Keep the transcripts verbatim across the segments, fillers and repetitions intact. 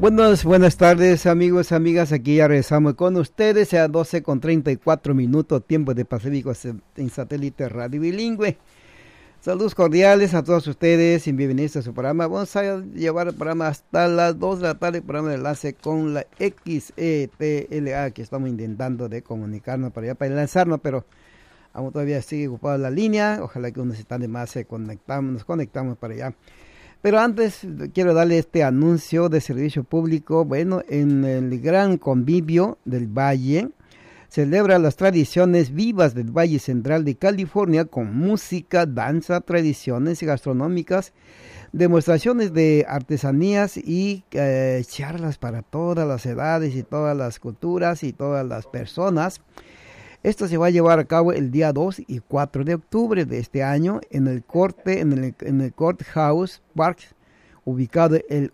Buenas, buenas tardes amigos, amigas, aquí ya regresamos con ustedes a doce con treinta y cuatro minutos, tiempo de Pacífico en satélite radio bilingüe. Saludos cordiales a todos ustedes y bienvenidos a su programa. Vamos a llevar el programa hasta las dos de la tarde, el programa de enlace con la X E T L A, que estamos intentando de comunicarnos para allá, para lanzarnos, pero aún todavía sigue ocupada la línea. Ojalá que unos están de más, se conectamos, nos conectamos para allá. Pero antes quiero darle este anuncio de servicio público. Bueno, en el Gran Convivio del Valle celebra las tradiciones vivas del Valle Central de California con música, danza, tradiciones gastronómicas, demostraciones de artesanías y eh, charlas para todas las edades y todas las culturas y todas las personas. Esto se va a llevar a cabo el día dos y cuatro de octubre de este año en el corte, en el, en el Courthouse Park, ubicado en el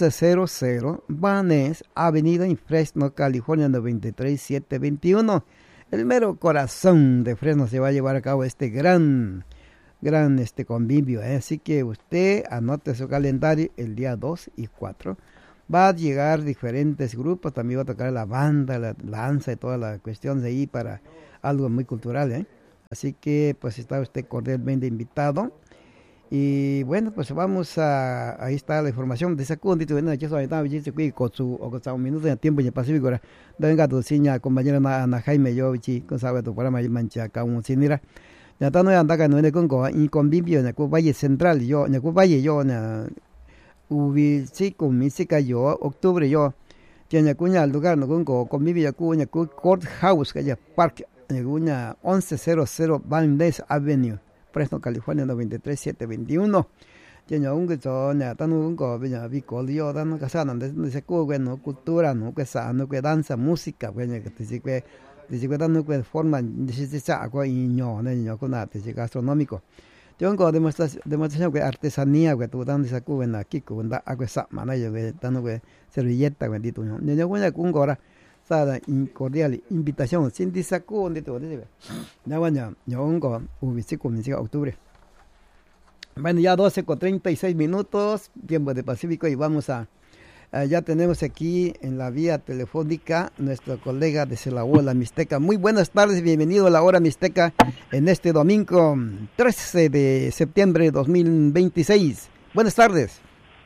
once cero Van Ness Avenida en Fresno, California noventa y tres setecientos veintiuno. El mero corazón de Fresno se va a llevar a cabo este gran, gran este convivio, ¿eh? Así que usted anote su calendario el día dos y cuatro. Va a llegar diferentes grupos, también va a tocar la banda, la danza y todas las cuestiones de ahí para algo muy cultural, ¿eh? Así que pues está usted cordialmente invitado. Y bueno, pues vamos a, ahí está la información de Sacundito, ¿no? Yo soy David Chico con su o con su minuto de tiempo en el Pacífico. Venga tu seña compañera Ana Jaime yo chi con sabe tu programa y mancha acá un sinira. Ya está no anda acá no en con y convivio en el Valle Central, yo en el Valle yo en ubi sí con música yo octubre yo tiene cuña lugar no con convivio cuña Courthouse que ya Park en una once cero cero Van Ness Avenue, Fresno, California noventa y tres setecientos veintiuno. Tiene un que zona tan un go viña bicolio dan casana de se bueno cultura no que sano que danza música bueno que te que dice que dan que forma dice se agua y ño no con arte gastronómico. Tengo demostración demostración que artesanía que tú dan esa cubena aquí con da agua sa mana yo que dando que servilleta bendito no yo voy a con gora sada cordial invitación sin disacu donde tú dice ya bueno yo un go ubici comienza octubre. Bueno, ya doce con treinta y seis minutos, tiempo de Pacífico, y vamos a, uh, ya tenemos aquí en la vía telefónica nuestro colega de la Hora Mixteca. Muy buenas tardes, bienvenido a la Hora Mixteca en este domingo trece de septiembre de dos mil veintiséis. Buenas tardes.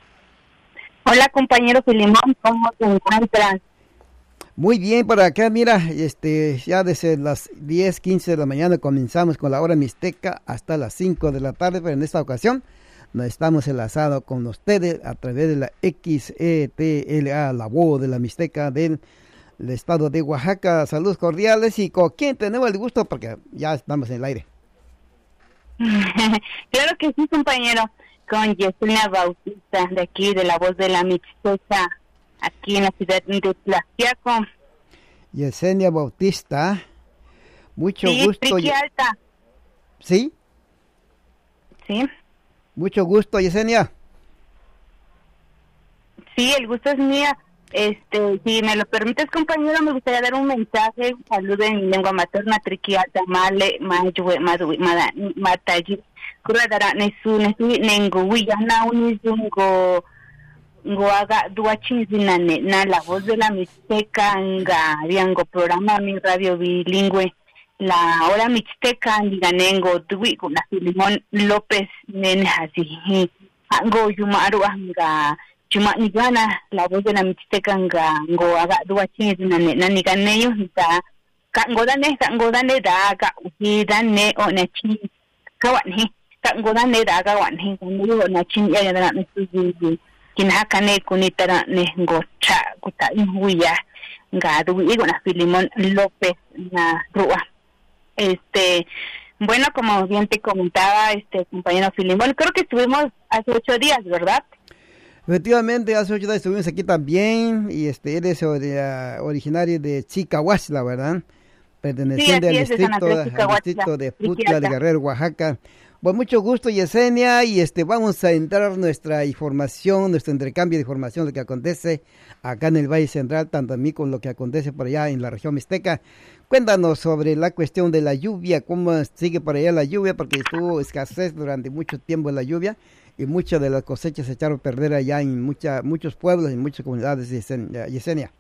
Hola compañero Filimón, ¿cómo te encuentras? Muy bien, por acá, mira, este, ya desde las diez, quince de la mañana comenzamos con la Hora Mixteca hasta las cinco de la tarde, pero en esta ocasión nos estamos enlazados con ustedes a través de la X E T L A, la voz de la Mixteca del, del estado de Oaxaca. Saludos cordiales, y con quién tenemos el gusto, porque ya estamos en el aire. Claro que sí, compañero, con Yesenia Bautista, de aquí, de la voz de la Mixteca, aquí en la ciudad de Tlaxiaco. Yesenia Bautista, mucho sí, gusto. Sí, alta. ¿Sí? Sí. Mucho gusto, Yesenia. Sí, el gusto es mía. Este, si me lo permites, compañero, me gustaría dar un mensaje, un saludo en lengua materna, triquiata, male, mayue, madue, mada, mataji, kuradara, nesu, nesu, nengo, wiyana, unizungo, Goaga Duachinzinane, na la voz de la Mixteca, nga riango programa mi radio bilingüe, la hora Mixteca, ndiganengo, tuwi con la Filimón López, nenhasi, ango yumaru anga, chuma nigana, la voz de la Mixteca, nga goaga Duachinzinane, na niganeyo, ta, kangodane, kangodane da, ka uhidane, o nachi, kawanhi, kangodane da, kawanhi, kangodane, o nachi, ya ya da, nesuzi, kinahakane kunitara ne ngocha kuta inhuya ngadu y con Filimón López na Rúa. Este, bueno, como bien te comentaba este compañero Filimón, creo que estuvimos hace ocho días, ¿verdad? Efectivamente, hace ocho días estuvimos aquí también, y este eres uh, originario de Chicahuaxtla, ¿verdad? Perteneciente sí, al, distrito, al distrito de Putla de Guerrero, Oaxaca. Pues mucho gusto, Yesenia, y este vamos a entrar nuestra información, nuestro intercambio de información, lo que acontece acá en el Valle Central, tanto a mí como lo que acontece por allá en la región Mixteca. Cuéntanos sobre la cuestión de la lluvia, cómo sigue por allá la lluvia, porque estuvo escasez durante mucho tiempo la lluvia, y muchas de las cosechas se echaron a perder allá en mucha, muchos pueblos y muchas comunidades de Yesenia.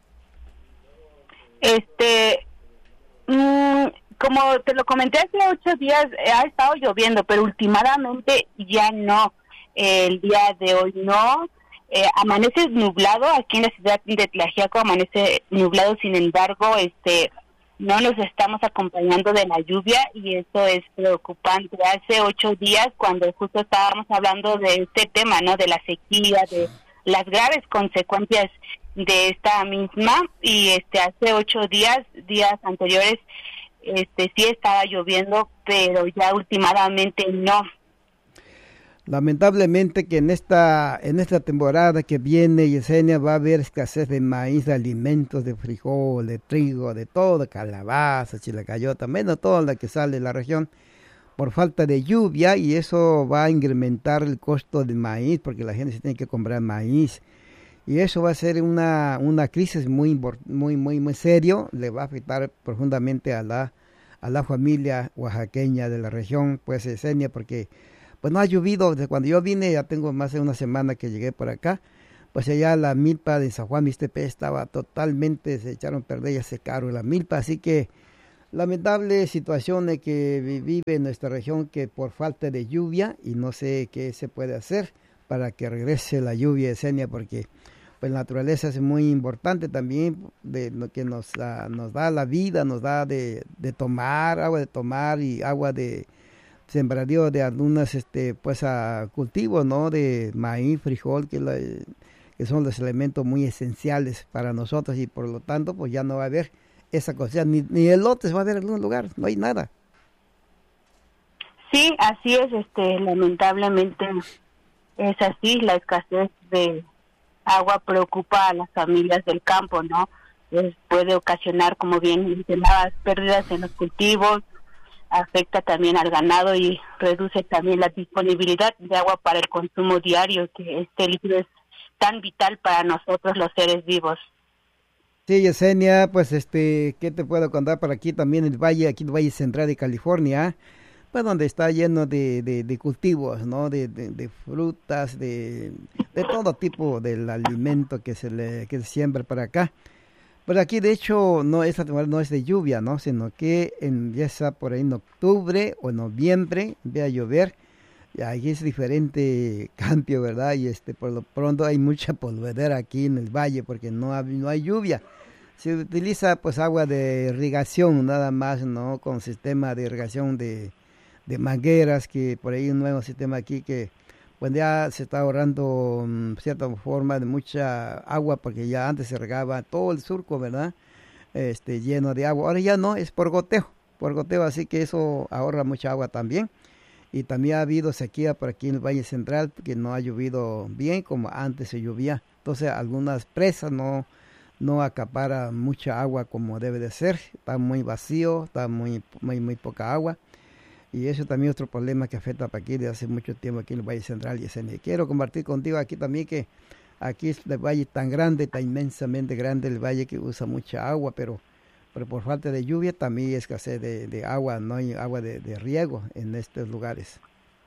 Este, mmm, como te lo comenté hace ocho días, eh, ha estado lloviendo, pero últimamente ya no. Eh, el día de hoy no. Eh, amanece nublado aquí en la ciudad de Tlaxiaco, amanece nublado, sin embargo, este, no nos estamos acompañando de la lluvia y eso es preocupante. Hace ocho días, cuando justo estábamos hablando de este tema, ¿no? De la sequía, de las graves consecuencias de esta misma, y este, hace ocho días, días anteriores, este, sí estaba lloviendo, pero ya últimamente no. Lamentablemente que en esta en esta temporada que viene, Yesenia, va a haber escasez de maíz, de alimentos, de frijol, de trigo, de todo, de calabaza, chilacayota, menos todo lo que sale de la región por falta de lluvia, y eso va a incrementar el costo del maíz porque la gente se tiene que comprar maíz, y eso va a ser una una crisis muy muy muy muy serio, le va a afectar profundamente a la a la familia oaxaqueña de la región, pues Yesenia, porque pues no ha llovido desde cuando yo vine. Ya tengo más de una semana que llegué por acá. Pues allá la milpa de San Juan Mixtepec estaba totalmente, se echaron a perder, ya secaron la milpa. Así que lamentable situación de que vive en nuestra región, que por falta de lluvia, y no sé qué se puede hacer para que regrese la lluvia, Yesenia, porque pues la naturaleza es muy importante también, de lo que nos, uh, nos da la vida, nos da de, de tomar, agua de tomar y agua de sembradío de algunas este pues a cultivos, ¿no? De maíz, frijol, que, la, que son los elementos muy esenciales para nosotros, y por lo tanto pues ya no va a haber esa cosa, ni, ni elotes va a haber en algún lugar, no hay nada. Sí, así es, este lamentablemente es así, la escasez de agua preocupa a las familias del campo, ¿no? Pues puede ocasionar, como bien mencionabas, pérdidas en los cultivos, afecta también al ganado y reduce también la disponibilidad de agua para el consumo diario, que este líquido es tan vital para nosotros los seres vivos. Sí, Yesenia, pues este, ¿qué te puedo contar? Por aquí también el valle, aquí el Valle Central de California, pues donde está lleno de, de, de cultivos, ¿no? De, de, de frutas, de, de todo tipo del alimento que se le que se siembra para acá. Pero aquí de hecho no, esta temporada no es de lluvia, ¿no? Sino que empieza por ahí en octubre o noviembre, empieza a llover, y ahí es diferente cambio, ¿verdad? Y este por lo pronto hay mucha polvedera aquí en el valle porque no hay, no hay lluvia. Se utiliza pues agua de irrigación nada más, ¿no? Con sistema de irrigación de, de mangueras, que por ahí un nuevo sistema aquí que pues ya se está ahorrando um, cierta forma de mucha agua, porque ya antes se regaba todo el surco, ¿verdad? Este, lleno de agua. Ahora ya no, es por goteo, por goteo, así que eso ahorra mucha agua también. Y también ha habido sequía por aquí en el Valle Central, que no ha llovido bien como antes se llovía. Entonces algunas presas no, no acaparan mucha agua como debe de ser, está muy vacío, está muy, muy, muy poca agua. Y eso también es otro problema que afecta para aquí desde hace mucho tiempo aquí en el Valle Central. Y quiero compartir contigo aquí también que aquí es el valle tan grande, tan inmensamente grande el valle, que usa mucha agua, pero, pero por falta de lluvia también hay escasez de, de agua, no hay agua de, de riego en estos lugares.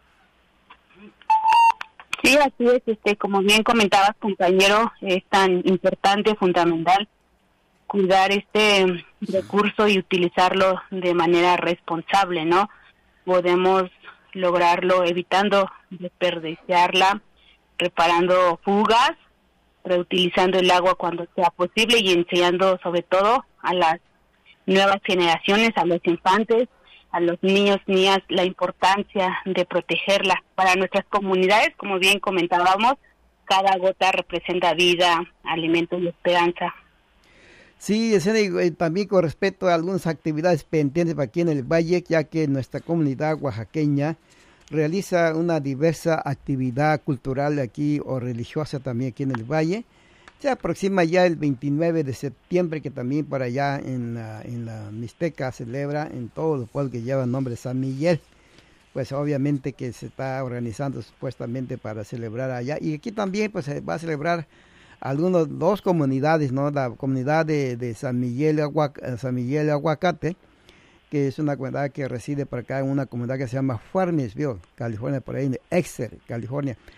Sí, así es, este, como bien comentabas, compañero, es tan importante, fundamental, cuidar este recurso y utilizarlo de manera responsable, ¿no? Podemos lograrlo evitando desperdiciarla, reparando fugas, reutilizando el agua cuando sea posible y enseñando sobre todo a las nuevas generaciones, a los infantes, a los niños, niñas, la importancia de protegerla. Para nuestras comunidades, como bien comentábamos, cada gota representa vida, alimento y esperanza. Sí, y también con respecto a algunas actividades pendientes aquí en el valle, ya que nuestra comunidad oaxaqueña realiza una diversa actividad cultural aquí o religiosa también aquí en el valle. Se aproxima ya el veintinueve de septiembre, que también por allá en la, en la Mixteca celebra en todos los pueblos que llevan nombre San Miguel. Pues obviamente que se está organizando supuestamente para celebrar allá. Y aquí también pues se va a celebrar algunos dos comunidades, ¿no? La comunidad de, de San Miguel Aguac- San Miguel Aguacate, que es una comunidad que reside por acá en una comunidad que se llama Farmersville, California, por ahí en Exeter, California.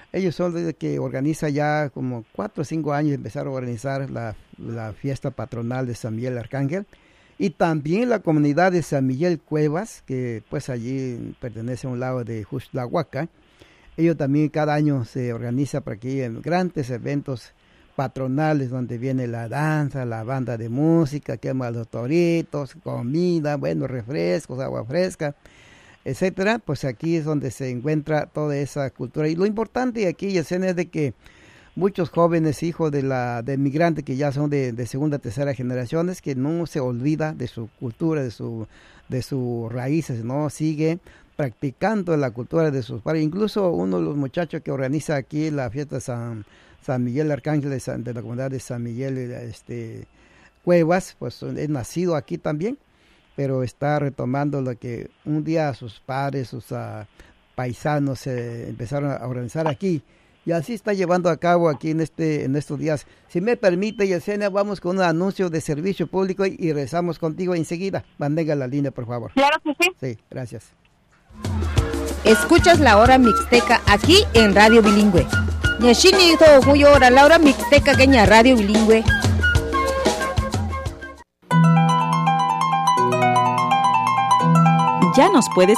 Ellos son los que organizan ya como cuatro o cinco años, empezaron a organizar la, la fiesta patronal de San Miguel Arcángel. Y también la comunidad de San Miguel Cuevas, que pues allí pertenece a un lado de Juxtlahuaca. Ellos también cada año se organiza para que haya grandes eventos patronales donde viene la danza, la banda de música, quema los toritos, comida, buenos refrescos, agua fresca, etcétera. Pues aquí es donde se encuentra toda esa cultura. Y lo importante aquí, Yesenia, es de que muchos jóvenes hijos de la de migrantes que ya son de, de segunda, tercera generaciones, que no se olvida de su cultura, de su de sus raíces, no sigue practicando la cultura de sus padres. Incluso uno de los muchachos que organiza aquí la fiesta de San, San Miguel Arcángel de, San, de la comunidad de San Miguel este, Cuevas, pues es nacido aquí también, pero está retomando lo que un día sus padres, sus uh, paisanos se eh, empezaron a organizar aquí. Y así está llevando a cabo aquí en este en estos días. Si me permite, Yesenia, vamos con un anuncio de servicio público y, y regresamos contigo enseguida. Mantenga la línea, por favor. Claro que sí. Sí, gracias. Escuchas la hora mixteca aquí en Radio Bilingüe. Nyashini to huyora la hora mixteca queña Radio Bilingüe. Ya nos puedes